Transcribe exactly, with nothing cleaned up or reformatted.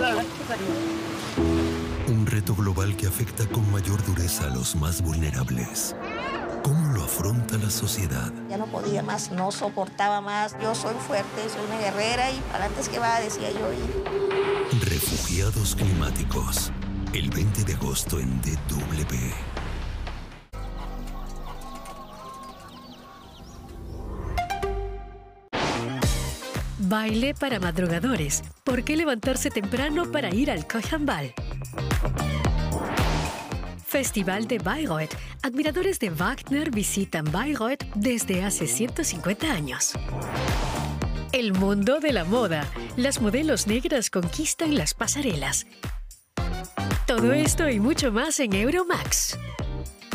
Un reto global que afecta con mayor dureza a los más vulnerables. ¿Cómo lo afronta la sociedad? Ya no podía más, no soportaba más. Yo soy fuerte, soy una guerrera y para antes que va, decía yo. Y... Refugiados climáticos. El veinte de agosto en D W. Baile para madrugadores. ¿Por qué levantarse temprano para ir al Cojambal? Festival de Bayreuth. Admiradores de Wagner visitan Bayreuth desde hace ciento cincuenta años. El mundo de la moda. Las modelos negras conquistan las pasarelas. Todo esto y mucho más en Euromax.